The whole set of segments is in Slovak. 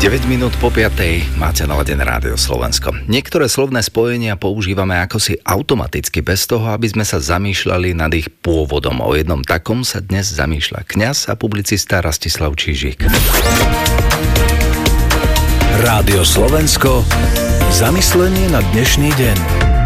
9 minút po 5. máte naladené Rádio Slovensko. Niektoré slovné spojenia používame akosi automaticky, bez toho, aby sme sa zamýšľali nad ich pôvodom. O jednom takom sa dnes zamýšľa kňaz a publicista Rastislav Čižík. Rádio Slovensko. Zamyslenie na dnešný deň.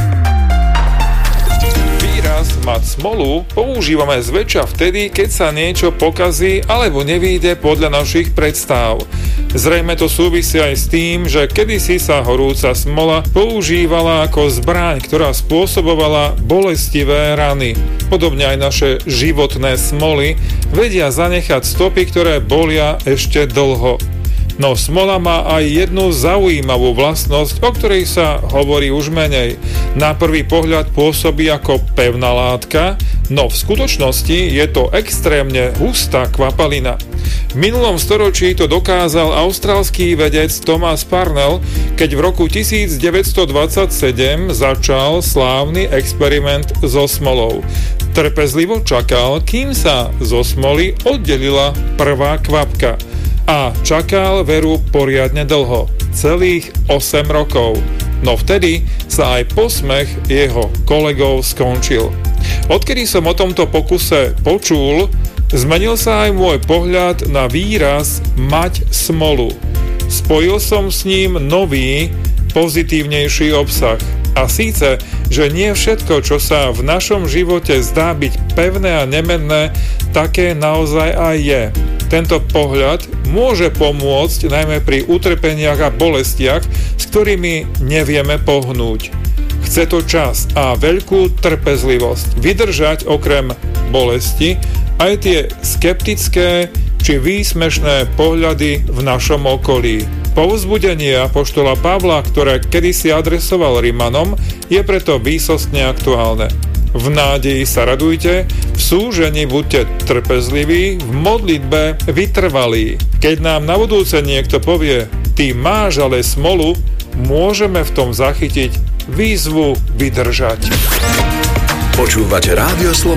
Mať smolu používame zväčša vtedy, keď sa niečo pokazí alebo nevyjde podľa našich predstav. Zrejme to súvisí aj s tým, že kedysi sa horúca smola používala ako zbraň, ktorá spôsobovala bolestivé rany. Podobne aj naše životné smoly vedia zanechať stopy, ktoré bolia ešte dlho. No smola má aj jednu zaujímavú vlastnosť, o ktorej sa hovorí už menej. Na prvý pohľad pôsobí ako pevná látka, no v skutočnosti je to extrémne hustá kvapalina. V minulom storočí to dokázal austrálsky vedec Thomas Parnell, keď v roku 1927 začal slávny experiment so smolou. Trpezlivo čakal, kým sa zo smoly oddelila prvá kvapka. A čakal veru poriadne dlho, celých 8 rokov. No vtedy sa aj posmech jeho kolegov skončil. Odkedy som o tomto pokuse počul, zmenil sa aj môj pohľad na výraz mať smolu. Spojil som s ním nový, pozitívnejší obsah. A síce, že nie všetko, čo sa v našom živote zdá byť pevné a nemenné, také naozaj aj je. Tento pohľad môže pomôcť najmä pri utrpeniach a bolestiach, s ktorými nevieme pohnúť. Chce to čas a veľkú trpezlivosť vydržať okrem bolesti aj tie skeptické či výsmešné pohľady v našom okolí. Povzbudenie apoštola Pavla, ktoré kedysi adresoval Rimanom, je preto výsostne aktuálne. V nádeji sa radujte, v súžení buďte trpezliví, v modlitbe vytrvalí. Keď nám na budúce niekto povie, ty máš ale smolu, môžeme v tom zachytiť výzvu vydržať. Počúvate Rádio Slovensko.